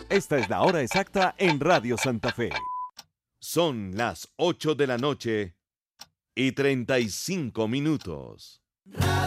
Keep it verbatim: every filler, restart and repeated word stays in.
Esta es la hora exacta en Radio Santa Fe. Son las ocho de la noche y treinta y cinco minutos.